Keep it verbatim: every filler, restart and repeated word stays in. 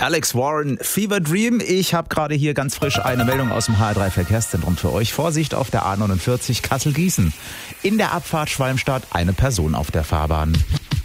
Alex Warren, Fever Dream. Ich habe gerade hier ganz frisch eine Meldung aus dem H R drei Verkehrszentrum für euch. Vorsicht auf der A neunundvierzig Kassel-Gießen. In der Abfahrt Schwalmstadt eine Person auf der Fahrbahn.